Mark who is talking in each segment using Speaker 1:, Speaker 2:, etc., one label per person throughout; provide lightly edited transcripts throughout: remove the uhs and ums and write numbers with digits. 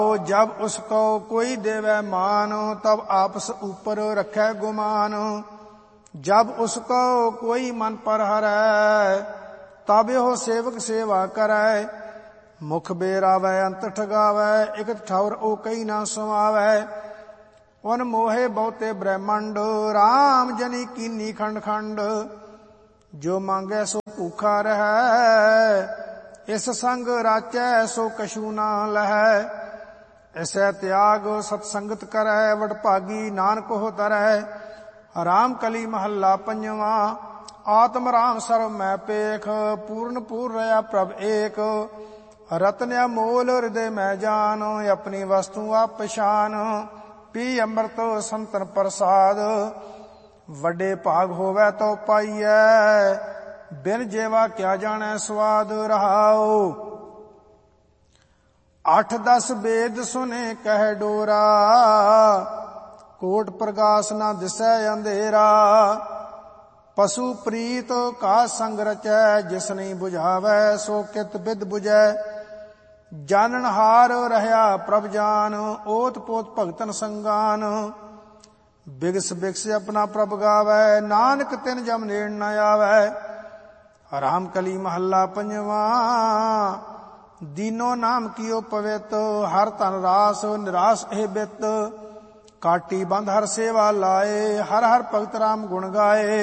Speaker 1: जब उसको कोई देवै मान, तब आपस ऊपर रखै गुमान। जब उसको कोई मन पर हरै, तब यो सेवक सेवा करै। मुख बेरावै अंत ठगावै, इकत ठौर ओ कई ना सुमावै। उन मोहे बहुते ब्रह्मंड, राम जनी कीनी खंड खंड। जो मांगै सो भूखा रहै, इस संग राचै सो कछू ना लहै। ऐसै त्याग सतसंगत करै, वडभागी नानक हो तरै। राम कली महला पंजवा। आत्म राम सर्व मैं पेख, पूर्ण पूर रया प्रभ एक। रतन अमोल हृदय मैं जान, अपनी वस्तु आप पछान। पी अमृत संतन प्रसाद, वड्डे भाग होवै तो पाइयै। बिन जेवा क्या जानै स्वाद रहाओ। 8-10 वेद सुने कह डोरा, कोट प्रकाश ना दिसै अंधेरा। पशु प्रीत का संग रचै, जिस नहीं बुझावै सो कित बिद बुझै। जानन हार रहया प्रभ जान, ओत पोत भगतन संगान। बिगस बिगस अपना प्रभ गावै, नानक तिन जम नेड़ न आवै। राम कली महला पंजवा। दीनो नाम कियो पवित, हर तन रास निराश ए बित। काटी बंद हर सेवा लाए, हर हर भगत राम गुण गाए।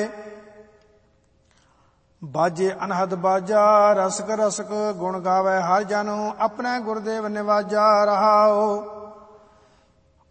Speaker 1: बाजे अनहद बाजा, रसक रसक गुण गावै हर जन। अपने गुरुदेव निवाजा रहाओ।